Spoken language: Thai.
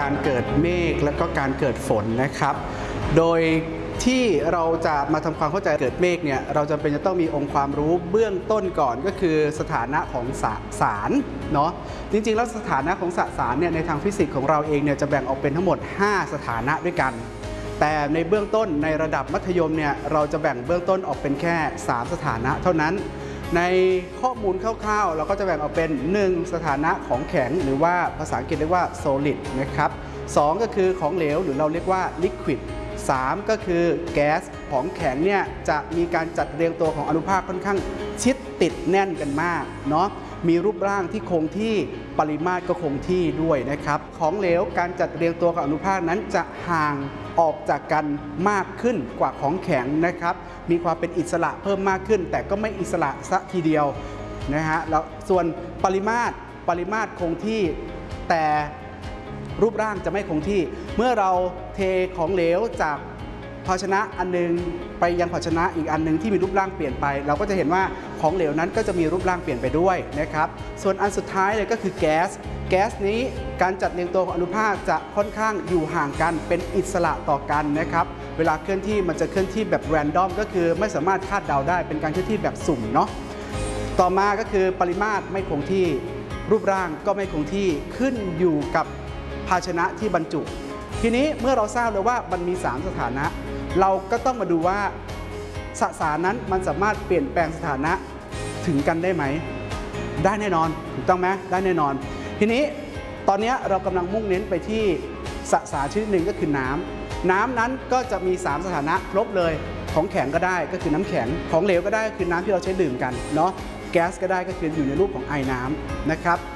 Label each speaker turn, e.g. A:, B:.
A: การเกิดเมฆและก็การเกิดฝนนะครับโดยที่เราจะมาทำความเข้าใจเกิดเมฆเนี่ยเราจำเป็นจะต้องมีองค์ความรู้เบื้องต้นก่อนก็คือสถานะของสารเนาะจริงๆแล้วสถานะของสสารเนี่ยในทางฟิสิกส์ของเราเองเนี่ยจะแบ่งออกเป็นทั้งหมด5สถานะด้วยกันแต่ในเบื้องต้นในระดับมัธยมเนี่ยเราจะแบ่งเบื้องต้นออกเป็นแค่3สถานะเท่านั้นในข้อมูลคร่าวๆเราก็จะแบ่งออกเป็น1สถานะของแข็งหรือว่าภาษาอังกฤษเรียกว่า solid นะครับ2ก็คือของเหลวหรือเราเรียกว่า liquid 3ก็คือแก๊สของแข็งเนี่ยจะมีการจัดเรียงตัวของอนุภาคค่อนข้างชิดติดแน่นกันมากเนาะมีรูปร่างที่คงที่ปริมาตรก็คงที่ด้วยนะครับของเหลวการจัดเรียงตัวของอนุภาคนั้นจะห่างออกจากกันมากขึ้นกว่าของแข็งนะครับมีความเป็นอิสระเพิ่มมากขึ้นแต่ก็ไม่อิสระซะทีเดียวนะฮะแล้วส่วนปริมาตรคงที่แต่รูปร่างจะไม่คงที่เมื่อเราเทของเหลวจากภาชนะอันนึงไปยังภาชนะอีกอันนึงที่มีรูปร่างเปลี่ยนไปเราก็จะเห็นว่าของเหลวนั้นก็จะมีรูปร่างเปลี่ยนไปด้วยนะครับส่วนอันสุดท้ายเลยก็คือแก๊สนี้การจัดเรียงตัวของอนุภาคจะค่อนข้างอยู่ห่างกันเป็นอิสระต่อกันนะครับเวลาเคลื่อนที่มันจะเคลื่อนที่แบบแรนดอมก็คือไม่สามารถคาดเดาได้เป็นการเคลื่อนที่แบบสุ่มเนาะต่อมาก็คือปริมาตรไม่คงที่รูปร่างก็ไม่คงที่ขึ้นอยู่กับภาชนะที่บรรจุทีนี้เมื่อเราทราบแล้วว่ามันมี3สถานะเราก็ต้องมาดูว่าสสารนั้นมันสามารถเปลี่ยนแปลงสถานะถึงกันได้ไหมได้แน่นอนถูกต้องไหมได้แน่นอนทีนี้ตอนนี้เรากำลังมุ่งเน้นไปที่สสารชนิดหนึ่งก็คือน้ำนั้นก็จะมี3สถานะครบเลยของแข็งก็ได้ก็คือน้ำแข็งของเหลวก็ได้ก็คือน้ำที่เราใช้ดื่มกันเนาะแก๊สก็ได้ก็คืออยู่ในรูปของไอน้ำนะครับ